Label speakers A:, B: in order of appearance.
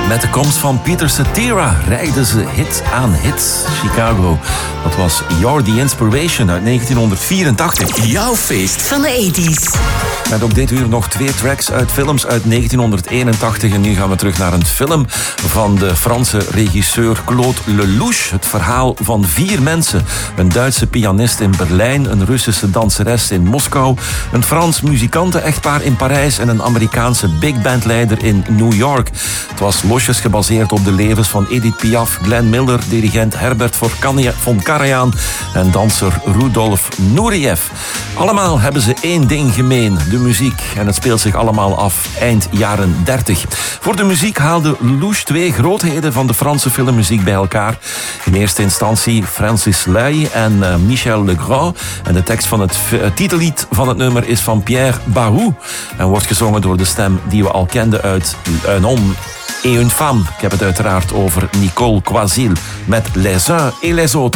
A: Met de komst van Peter Cetera rijden ze hit aan hit. Chicago, dat was You're the Inspiration uit 1984.
B: Jouw feest
C: van de 80s.
A: Met ook dit uur nog 2 tracks uit films uit 1981. En nu gaan we terug naar een film van de Franse regisseur Claude Lelouch. Het verhaal van 4 mensen. Een Duitse pianist in Berlijn, een Russische danseres in Moskou, een Frans muzikanten-echtpaar in Parijs en een Amerikaanse big bandleider in New York. Het was losjes gebaseerd op de levens van Edith Piaf, Glenn Miller, dirigent Herbert von Karajan en danser Rudolf Nureyev. Allemaal hebben ze één ding gemeen, de muziek. En het speelt zich allemaal af eind jaren 30. Voor de muziek haalde Lelouch 2 grootheden van de Franse filmmuziek bij elkaar. In eerste instantie Francis Lai en Michel Legrand. En de tekst van het titellied van het nummer is van Pierre Baroux en wordt gezongen door de stem die we al kenden uit Un homme et une femme. Ik heb het uiteraard over Nicole Quazil met Les uns et les autres.